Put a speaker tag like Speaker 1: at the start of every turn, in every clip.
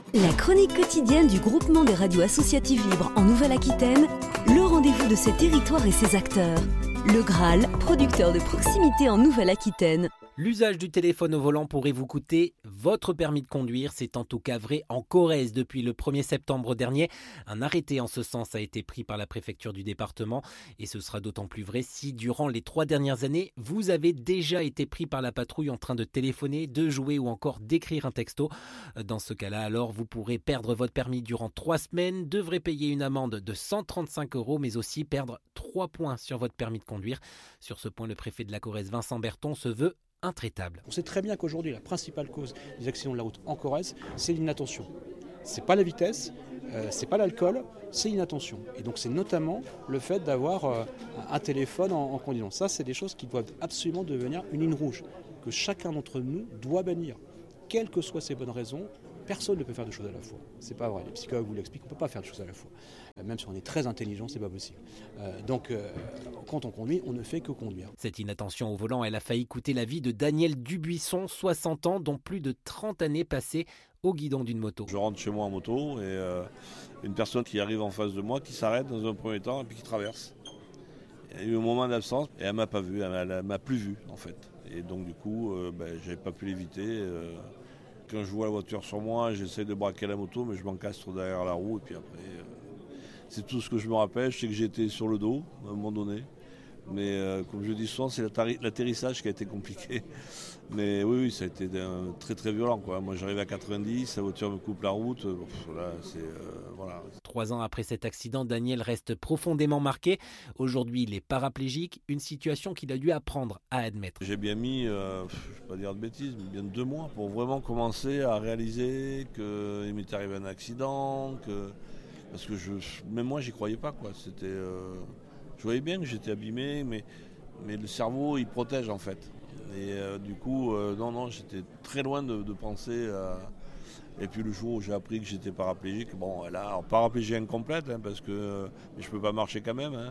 Speaker 1: La chronique quotidienne du groupement des radios associatives libres en Nouvelle-Aquitaine, le rendez-vous de ses territoires et ses acteurs. Le Graal, producteur de proximité en Nouvelle-Aquitaine.
Speaker 2: L'usage du téléphone au volant pourrait vous coûter votre permis de conduire. C'est en tout cas vrai en Corrèze depuis le 1er septembre dernier. Un arrêté en ce sens a été pris par la préfecture du département. Et ce sera d'autant plus vrai si, durant les 3 dernières années, vous avez déjà été pris par la patrouille en train de téléphoner, de jouer ou encore d'écrire un texto. Dans ce cas-là, alors, vous pourrez perdre votre permis durant 3 semaines, devrez payer une amende de 135 €, mais aussi perdre 3 points sur votre permis de conduire. Sur ce point, le préfet de la Corrèze, Vincent Berton, se veut intraitable.
Speaker 3: On sait très bien qu'aujourd'hui, la principale cause des accidents de la route en Corrèze, c'est l'inattention. C'est pas la vitesse, c'est pas l'alcool, c'est l'inattention. Et donc c'est notamment le fait d'avoir un téléphone en conduisant. Ça, c'est des choses qui doivent absolument devenir une ligne rouge, que chacun d'entre nous doit bannir. Quelles que soient ses bonnes raisons, personne ne peut faire deux choses à la fois. C'est pas vrai. Les psychologues vous l'expliquent, on ne peut pas faire deux choses à la fois. Même si on est très intelligent, c'est pas possible. Donc, quand on conduit, on ne fait que conduire.
Speaker 2: Cette inattention au volant, elle a failli coûter la vie de Daniel Dubuisson, 60 ans, dont plus de 30 années passées au guidon d'une moto.
Speaker 4: Je rentre chez moi en moto et une personne qui arrive en face de moi, qui s'arrête dans un premier temps et puis qui traverse. Il y a eu un moment d'absence et elle m'a pas vu, elle m'a plus vu en fait. Et donc du coup, j'avais pas pu l'éviter. Quand je vois la voiture sur moi, j'essaie de braquer la moto, mais je m'encastre derrière la roue. Et puis après, c'est tout ce que je me rappelle. Je sais que j'étais sur le dos à un moment donné. Mais comme je dis souvent, c'est l'atterrissage qui a été compliqué. Mais oui, ça a été très très violent, quoi. Moi j'arrive à 90, la voiture me coupe la route. Là, voilà.
Speaker 2: 3 ans après cet accident, Daniel reste profondément marqué. Aujourd'hui, il est paraplégique, une situation qu'il a dû apprendre à admettre.
Speaker 4: J'ai bien mis, je ne vais pas dire de bêtises, mais bien 2 mois pour vraiment commencer à réaliser qu'il m'était arrivé un accident. Parce que même moi, j'y croyais pas, quoi. Je voyais bien que j'étais abîmé, mais le cerveau, il protège en fait. Et du coup, non, j'étais très loin de penser à... Et puis le jour où j'ai appris que j'étais paraplégique, bon, là, paraplégie incomplète, parce que mais je ne peux pas marcher quand même.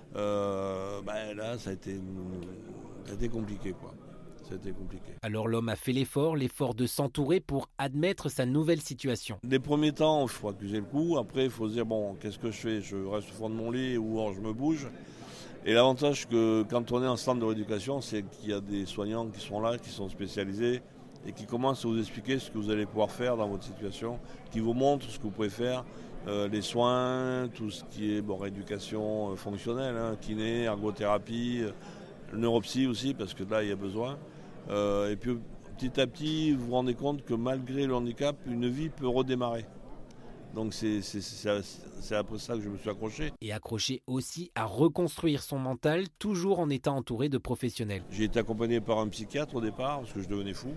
Speaker 4: Là, ça a été compliqué, quoi. Ça a été compliqué.
Speaker 2: Alors l'homme a fait l'effort de s'entourer pour admettre sa nouvelle situation.
Speaker 4: Les premiers temps, il faut accuser le coup. Après, il faut se dire, bon, qu'est-ce que je fais ? Je reste au fond de mon lit ou alors je me bouge. Et l'avantage que quand on est en centre de rééducation, c'est qu'il y a des soignants qui sont là, qui sont spécialisés et qui commencent à vous expliquer ce que vous allez pouvoir faire dans votre situation, qui vous montrent ce que vous pouvez faire, les soins, tout ce qui est rééducation fonctionnelle, kiné, ergothérapie, neuropsy aussi, parce que là, il y a besoin. Et puis petit à petit, vous vous rendez compte que malgré le handicap, une vie peut redémarrer. Donc c'est après ça que je me suis accroché.
Speaker 2: Et accroché aussi à reconstruire son mental, toujours en étant entouré de professionnels.
Speaker 4: J'ai été accompagné par un psychiatre au départ, parce que je devenais fou.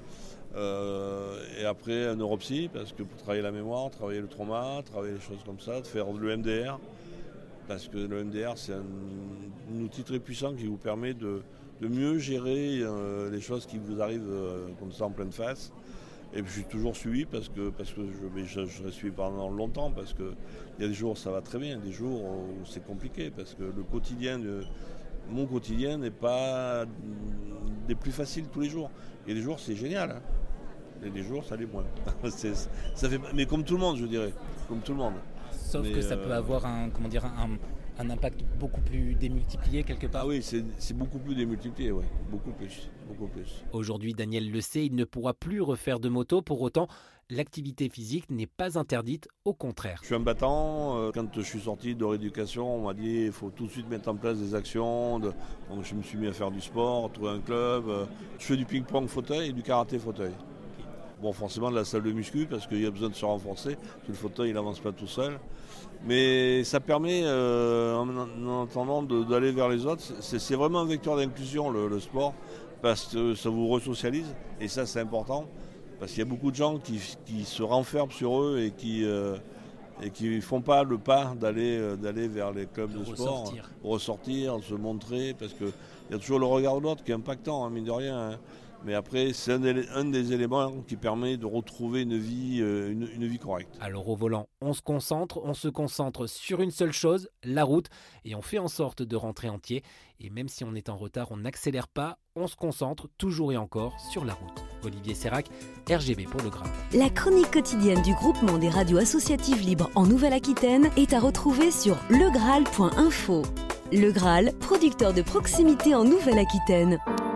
Speaker 4: Et après un neuropsy, parce que pour travailler la mémoire, travailler le trauma, travailler les choses comme ça, de faire le MDR. Parce que le MDR, c'est un outil très puissant qui vous permet de mieux gérer les choses qui vous arrivent comme ça en pleine face. Et puis je suis toujours suivi parce que je reste suivi pendant longtemps, parce qu'il y a des jours où ça va très bien, des jours où c'est compliqué, parce que mon quotidien n'est pas des plus faciles tous les jours. Et des jours c'est génial, et des jours ça l'est moins. Mais comme tout le monde, je dirais, comme tout le monde.
Speaker 2: Sauf que ça peut avoir un impact beaucoup plus démultiplié quelque part.
Speaker 4: Ah oui, c'est beaucoup plus démultiplié, ouais. Beaucoup plus.
Speaker 2: Aujourd'hui, Daniel le sait, il ne pourra plus refaire de moto. Pour autant, l'activité physique n'est pas interdite, au contraire.
Speaker 4: Je suis un battant. Quand je suis sorti de rééducation, on m'a dit qu'il faut tout de suite mettre en place des actions. Donc je me suis mis à faire du sport, trouver un club. Je fais du ping-pong fauteuil et du karaté fauteuil. Bon, forcément de la salle de muscu parce qu'il y a besoin de se renforcer. Le fauteuil, il n'avance pas tout seul. Mais ça permet, en attendant, d'aller vers les autres. C'est vraiment un vecteur d'inclusion, le sport, parce que ça vous resocialise. Et ça, c'est important. Parce qu'il y a beaucoup de gens qui se renferment sur eux et qui ne font pas le pas d'aller vers les clubs de sport. Ressortir, se montrer. Parce qu'il y a toujours le regard de l'autre qui est impactant, mine de rien. Mais après, c'est un des éléments qui permet de retrouver une vie correcte.
Speaker 2: Alors au volant, on se concentre sur une seule chose, la route, et on fait en sorte de rentrer entier. Et même si on est en retard, on n'accélère pas, on se concentre toujours et encore sur la route. Olivier Sérac, RGB pour le Graal.
Speaker 1: La chronique quotidienne du groupement des radios associatives libres en Nouvelle-Aquitaine est à retrouver sur legraal.info. Le Graal, producteur de proximité en Nouvelle-Aquitaine.